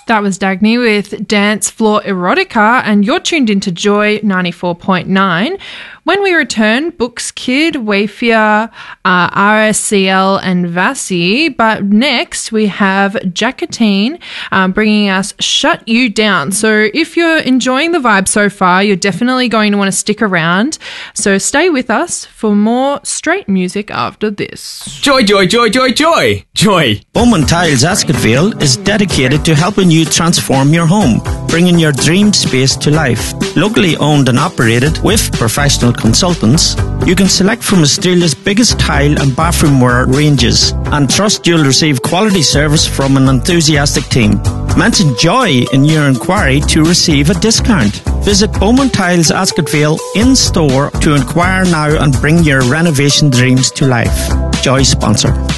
That was Dagny with Dance Floor Erotica, and you're tuned into Joy 94.9. When we return, Books Kid, Wayfair, RSCL and Vassie. But next we have Jacatine bringing us Shut You Down. So if you're enjoying the vibe so far, you're definitely going to want to stick around. So stay with us for more straight music after this. Joy, joy, joy, joy, joy, joy. Bowman Tiles Ascotville is dedicated to helping you transform your home, bringing your dream space to life. Locally owned and operated with professional consultants, you can select from Australia's biggest tile and bathroom ware ranges and trust you'll receive quality service from an enthusiastic team. Mention Joy in your inquiry to receive a discount. Visit Bowman Tiles Ascotville in store to inquire now and bring your renovation dreams to life. Joy sponsor.